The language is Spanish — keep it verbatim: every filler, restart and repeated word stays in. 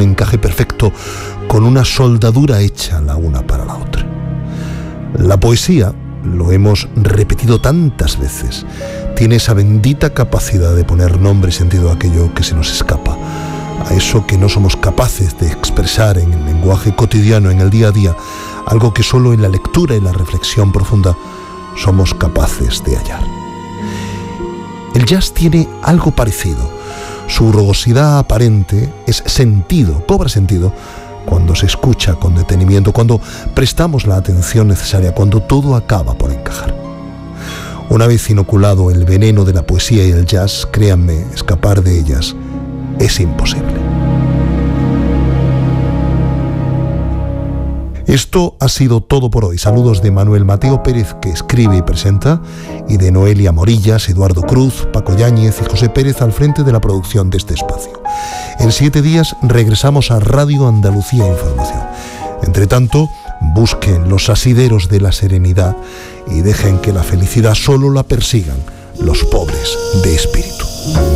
un encaje perfecto, con una soldadura hecha la una para la otra. La poesía, lo hemos repetido tantas veces, tiene esa bendita capacidad de poner nombre y sentido a aquello que se nos escapa, a eso que no somos capaces de expresar en el lenguaje cotidiano, en el día a día, algo que solo en la lectura y la reflexión profunda somos capaces de hallar. El jazz tiene algo parecido. Su rugosidad aparente es sentido, cobra sentido, cuando se escucha con detenimiento, cuando prestamos la atención necesaria, cuando todo acaba por encajar. Una vez inoculado el veneno de la poesía y el jazz, créanme, escapar de ellas es imposible. Esto ha sido todo por hoy. Saludos de Manuel Mateo Pérez, que escribe y presenta, y de Noelia Morillas, Eduardo Cruz, Paco Yáñez y José Pérez al frente de la producción de este espacio. En siete días regresamos a Radio Andalucía Información. Entre tanto, busquen los asideros de la serenidad y dejen que la felicidad solo la persigan los pobres de espíritu.